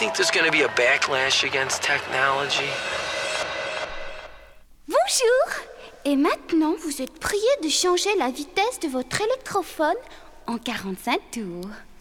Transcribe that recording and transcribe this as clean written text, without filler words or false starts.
think there's going to be a backlash against technology? Bonjour! Et maintenant, vous êtes prié de changer la vitesse de votre électrophone en 45 tours.